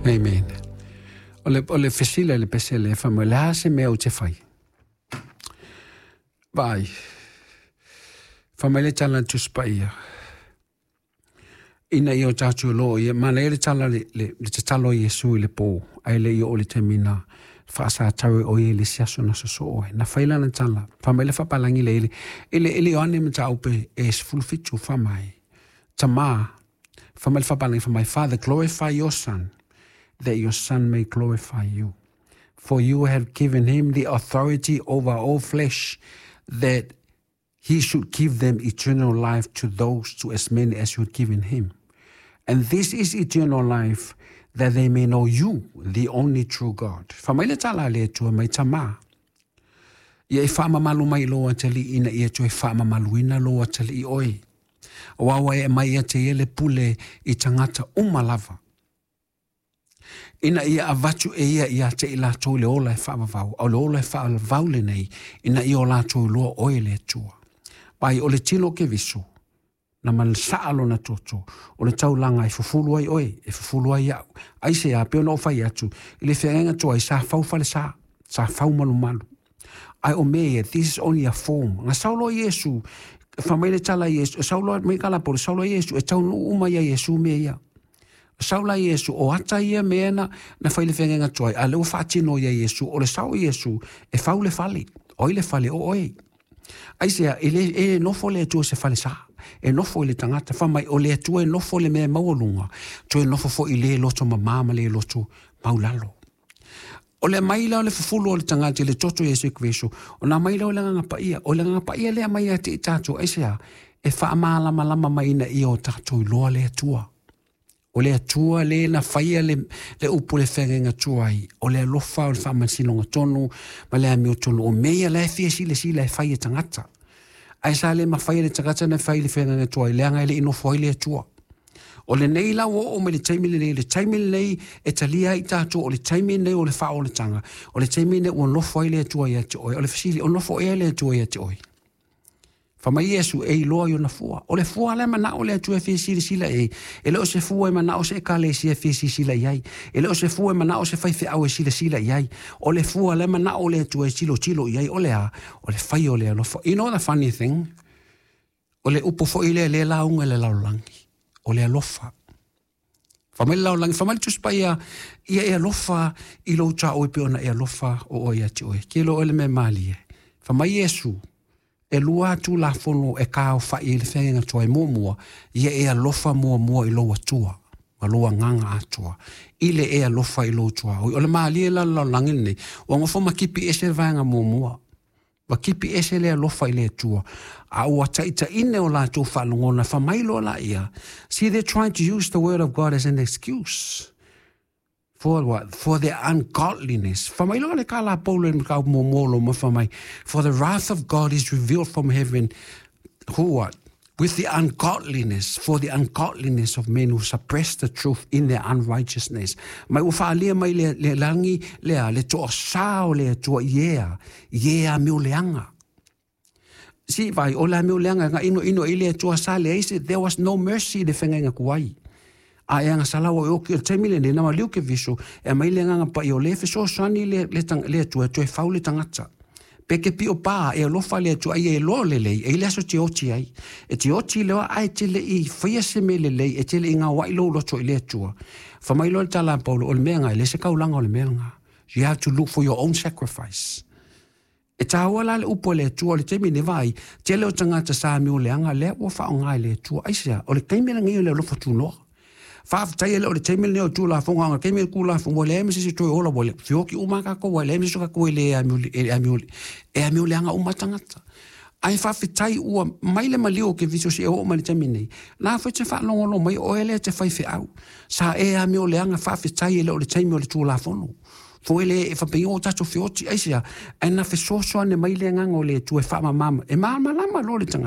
Amen. Ole fesila le pesele fa mo la se me o te fai. Vai. Fa me le tala tu spaia. Ina io tatu lo ye ma le tala le te talo Yesu le po. Ai le io le temina. Fa sa tau o ye le siaso na so na faila na tala. Fa me le fa palangi le ele ane me tau pe es fulfitu fa mai. Tama. Fa me le fa palangi fa my Father, glorify your Son, that your Son may glorify you. For you have given him the authority over all flesh, that he should give them eternal life to as many as you have given him. And this is eternal life, that they may know you, the only true God. Famaile tala le tua mai tama. Ia e wha mamalu mai loa tali ina ia tue wha mamalu ina loa tali i oi. Wawa e mai ia te ele pule i tangata umalava. Ina ia avatu e ia te ila tō le ola e whaavavau, au le ola e whaavavau le nei, ina ia o la tō loa oe le tua. Pai o le tilo ke viso, na man saalo na toto, o le taulanga e fufulu ai oe, e fufulu ai au. Aise a peo na o whai atu, i le whenga toa i sa fau fale sa fau malu malu. Ai o mea, this is only a form. Nga saulo Yesu, whamaile tala Yesu, saulo, mai kalapore, saulo Yesu, e tau nu uma ia Yesu mea ia. Saula Yesu o ata ia mea na whaile whenga toa, a leo whaatino ia Yesu, o le sau Yesu, e whau le fale, oi le fale o oe. Aisea, e nofo le atua se fale sa, e nofo i le tangata, whamai o le atua e nofo le mea maulunga, to e nofo fo i le loto mamama le loto maulalo. O le maila o le fufulu o le tangata le toto Yesu kweso, o na maila o le ngapa o le ngapa ia le maia te i tato, aisea, e wha malama lama maina i o tato i loa le atua. O le atua le na whaia le upo le whengenga tuai, o le alofa o le whamasinonga tonu, ma le ami o tonu, o mea le fia sile e whaia tangata. Ai sa le ma whaia le tangata na whaia le whengenga tuai, le anga le ino whoi le atua. O le nei la o me le taimile nei, le taimile nei e talia i tato, o le taimile nei o le wha o le tanga, o le taimile nei o no whoi le atua i ati oi, o le fasili o no whoi le atua i ati oi. Fama Yesu e loa yo na fua. O le fua le mana o le atu e fisi sila e. E le o se fua e mana o se kale si e fisi sila iai. E le o se fua e mana o se faife au e sila iai. O le fua le mana o le atu e chilo iai. O le a, o le fai o le alofa. You know the funny thing? O le upo fo ile le launga le laulangi. O le alofa. Fama le laulangi. Fama le tuspaia ia e alofa i lo uta o i peona e alofa o oi ati oi. Kilo ele me mali e. Fama Yesu. E lua tu la fono e kao whai le whenga toa e mua, ia e alofa mua i loa tua, ma loa nganga atua. Ile e alofa i loa tua. O le maa lia la langine, o ngofo makipi ese vanga mua. Makipi ese le alofa i le tua. A ua taita ine o la tu whalongona, whamailo la ia. See, they're trying to use the word of God as an excuse. For what? For their ungodliness. For the wrath of God is revealed from heaven. Who what? With the ungodliness. For the ungodliness of men who suppress the truth in their unrighteousness. Mai ufalia mai le langi le toa sao le toa yeah mio leanga. Si vai o la mio leanga nga ino ile toa sa le there was no mercy le whenga kuai. A e anga salawa e oki o taimile ne nama liu ke viso e mai le nganga pa i o le fiso sani le tua e whau le tangata. Peke pi o pā e alofa le tua e loa le lei e le aso te oti ai. E te oti lewa ai te le i whaia se me le lei e te le inga wai lo loto i le tua. Whamai lo le tala paulo o le meanga e le se kaulanga o le meanga. You have to look for your own sacrifice. E tāua la le upo le tua o le teimi ne vai te le o tangata sa mi o le anga le ua wha o ngai le tua. Aisea o le teimi ngai o le alofa tu noa. Whaafatai le o le teimele neo tū la whonga anga keimele kū la whonga le emesi si toi ola wale whioki umaka ko wale emesi soka koe le e amiole anga umatangata. Ai whaafatai ua maile malio ke viso si e o mali teimene. Nā whaite whaalongolo mai o ele te whaife au. Sa e amiole anga whaafatai le o le teimele le tū la whono. Foele e whapingo o tato whioti aisia. Ai na whesosoa ne maile nganga o le tū e whaamamama. E maa malama lo le tanga.